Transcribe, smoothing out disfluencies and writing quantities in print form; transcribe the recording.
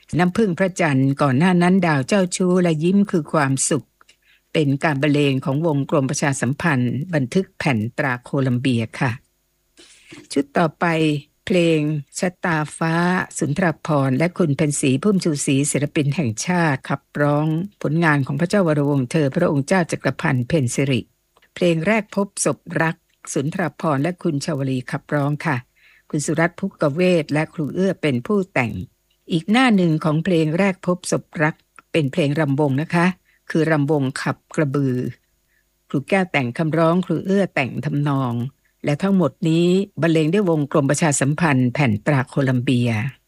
น้ำผึ้งพระจันทร์ก่อนหน้านั้นดาวเจ้าชู้และยิ้มคือความสุขเป็นการบรรเลงของวงกรมประชาสัมพันธ์บันทึกแผ่นตราโคลัมเบียค่ะชุดต่อไปเพลงชะตาฟ้าสุนทรภรณ์และคุณเพ็ญศรีพุ่มชูศรีศิลปินแห่งชาติขับร้องผลงานของพระเจ้าวรวงศ์เธอพระองค์เจ้าจักรพันธ์เพ็ญสิริเพลงแรกพบศพรักสุนทรภรณ์และคุณชวลีขับร้องค่ะคุณสุรัตน์ภุกเวศและครูเอื้อเป็นผู้แต่งอีกหน้าหนึ่งของเพลงแรกพบศพรักเป็นเพลงรำวงนะคะคือรำวงขับกระบือครูแก้วแต่งคำร้องครูเอื้อแต่งทำนองและทั้งหมดนี้บรรเลงด้วยวงกรมประชาสัมพันธ์แผ่นตราโคลัมเบีย